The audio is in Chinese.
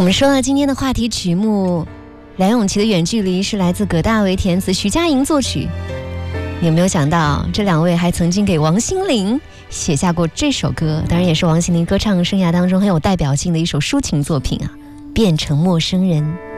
们说了今天的话题曲目，梁咏琪的《远距离》是来自葛大为填词，徐佳莹作曲。你有没有想到，这两位还曾经给王心凌写下过这首歌？当然也是王心凌歌唱生涯当中很有代表性的一首抒情作品啊，《变成陌生人》。